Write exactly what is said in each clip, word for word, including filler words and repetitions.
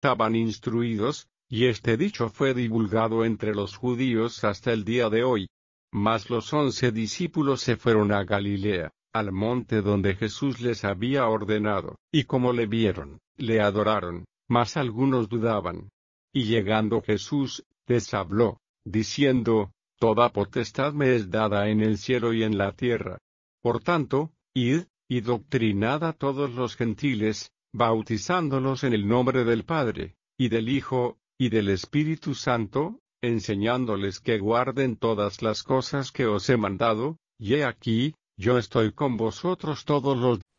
estaban instruidos, y este dicho fue divulgado entre los judíos hasta el día de hoy. Mas los once discípulos se fueron a Galilea, al monte donde Jesús les había ordenado, y como le vieron, le adoraron, mas algunos dudaban. Y llegando Jesús, les habló, diciendo: Toda potestad me es dada en el cielo y en la tierra. Por tanto, id, y doctrinad a todos los gentiles, bautizándolos en el nombre del Padre, y del Hijo, y del Espíritu Santo, enseñándoles que guarden todas las cosas que os he mandado, y he aquí, yo estoy con vosotros todos los días.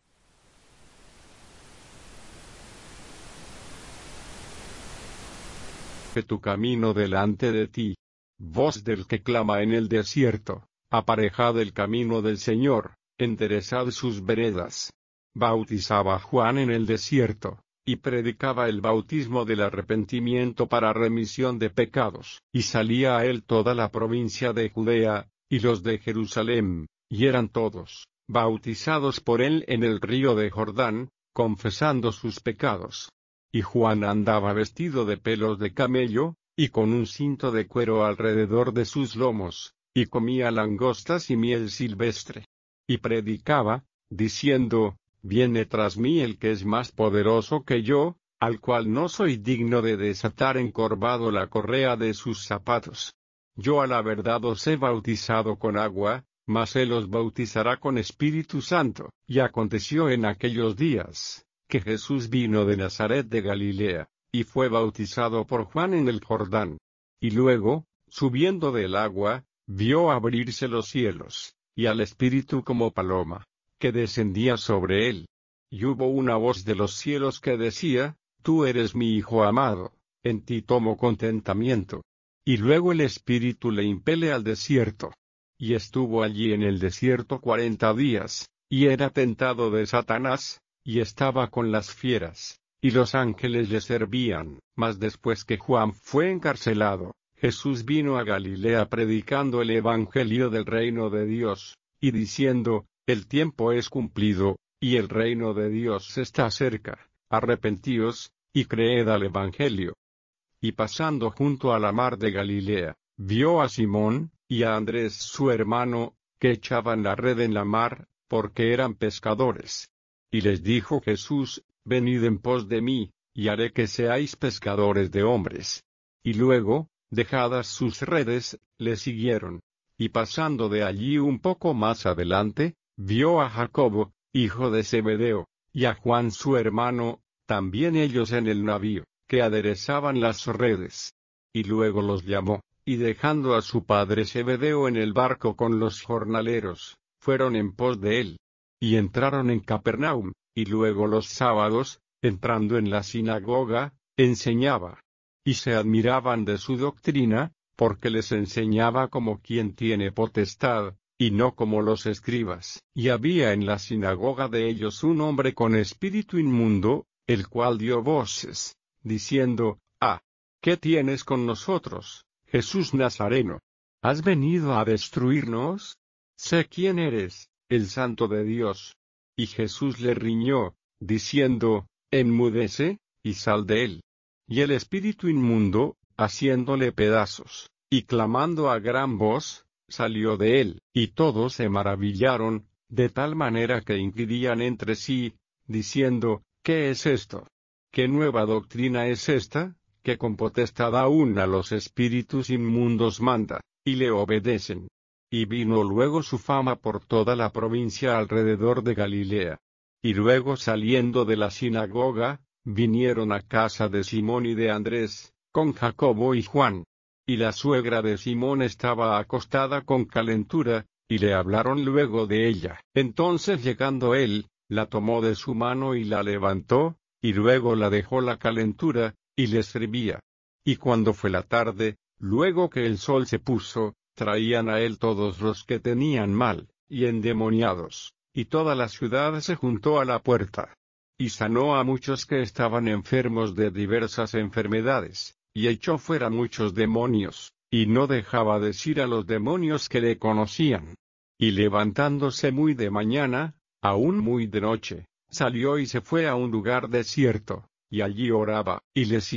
Que tu camino delante de ti. Voz del que clama en el desierto, aparejad el camino del Señor, enderezad sus veredas. Bautizaba Juan en el desierto, y predicaba el bautismo del arrepentimiento para remisión de pecados, y salía a él toda la provincia de Judea, y los de Jerusalén, y eran todos bautizados por él en el río de Jordán, confesando sus pecados. Y Juan andaba vestido de pelos de camello, y con un cinto de cuero alrededor de sus lomos, y comía langostas y miel silvestre. Y predicaba, diciendo: Viene tras mí el que es más poderoso que yo, al cual no soy digno de desatar encorvado la correa de sus zapatos. Yo a la verdad os he bautizado con agua, mas él os bautizará con Espíritu Santo. Y aconteció en aquellos días, que Jesús vino de Nazaret de Galilea, y fue bautizado por Juan en el Jordán. Y luego, subiendo del agua, vio abrirse los cielos, y al Espíritu como paloma, que descendía sobre él. Y hubo una voz de los cielos que decía: Tú eres mi Hijo amado, en ti tomo contentamiento. Y luego el Espíritu le impele al desierto. Y estuvo allí en el desierto cuarenta días, y era tentado de Satanás, y estaba con las fieras, y los ángeles le servían. Mas después que Juan fue encarcelado, Jesús vino a Galilea predicando el evangelio del reino de Dios, y diciendo: El tiempo es cumplido, y el reino de Dios está cerca, arrepentíos, y creed al evangelio. Y pasando junto a la mar de Galilea, vio a Simón, y a Andrés su hermano, que echaban la red en la mar, porque eran pescadores. Y les dijo Jesús: Venid en pos de mí, y haré que seáis pescadores de hombres. Y luego, dejadas sus redes, le siguieron. Y pasando de allí un poco más adelante, vio a Jacobo, hijo de Zebedeo, y a Juan su hermano, también ellos en el navío, que aderezaban las redes. Y luego los llamó, y dejando a su padre Zebedeo en el barco con los jornaleros, fueron en pos de él. Y entraron en Capernaum, y luego los sábados, entrando en la sinagoga, enseñaba. Y se admiraban de su doctrina, porque les enseñaba como quien tiene potestad, y no como los escribas. Y había en la sinagoga de ellos un hombre con espíritu inmundo, el cual dio voces, diciendo: Ah, ¿qué tienes con nosotros, Jesús Nazareno? ¿Has venido a destruirnos? Sé quién eres, el Santo de Dios. Y Jesús le riñó, diciendo: Enmudece, y sal de él. Y el espíritu inmundo, haciéndole pedazos, y clamando a gran voz, salió de él. Y todos se maravillaron, de tal manera que inquirían entre sí, diciendo: ¿Qué es esto? ¿Qué nueva doctrina es esta, que con potestad aún a los espíritus inmundos manda, y le obedecen? Y vino luego su fama por toda la provincia alrededor de Galilea. Y luego saliendo de la sinagoga, vinieron a casa de Simón y de Andrés, con Jacobo y Juan. Y la suegra de Simón estaba acostada con calentura, y le hablaron luego de ella. Entonces llegando él, la tomó de su mano y la levantó, y luego la dejó la calentura, y le servía. Y cuando fue la tarde, luego que el sol se puso, traían a él todos los que tenían mal, y endemoniados, y toda la ciudad se juntó a la puerta. Y sanó a muchos que estaban enfermos de diversas enfermedades, y echó fuera muchos demonios, y no dejaba decir a los demonios que le conocían. Y levantándose muy de mañana, aún muy de noche, salió y se fue a un lugar desierto, y allí oraba, y les